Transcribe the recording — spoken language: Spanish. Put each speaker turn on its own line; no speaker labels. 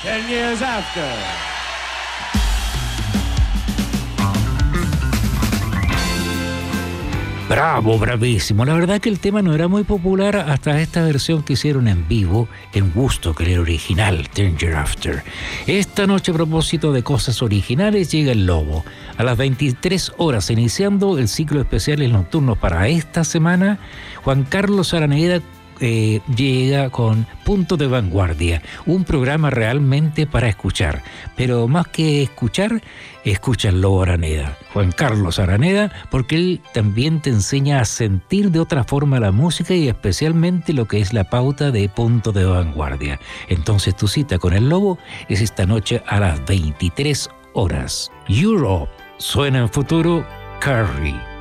10 Years After.
Bravo, bravísimo. La verdad que el tema no era muy popular hasta esta versión que hicieron en vivo en Woodstock, el original, 10 Years After. Esta noche, a propósito de cosas originales, llega el Lobo. A las 23 horas, iniciando el ciclo especiales nocturnos para esta semana, Juan Carlos Araneda llega con Punto de Vanguardia, un programa realmente para escuchar, pero más que escuchar, escucha el Lobo Araneda, Juan Carlos Araneda, porque él también te enseña a sentir de otra forma la música y especialmente lo que es la pauta de Punto de Vanguardia. Entonces tu cita con el Lobo es esta noche a las 23 horas. Europe, suena en futuro, Carrie.